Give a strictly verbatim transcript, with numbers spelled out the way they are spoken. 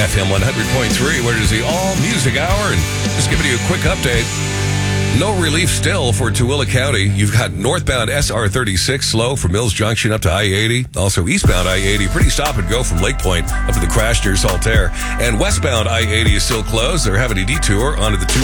F M one hundred point three, where it is the All Music Hour. And just giving you a quick update. No relief still for Tooele County. You've got northbound S R thirty-six slow from Mills Junction up to I eighty. Also eastbound I eighty, pretty stop and go from Lake Point up to the crash near Saltaire. And westbound I eighty is still closed. They're having a detour onto the two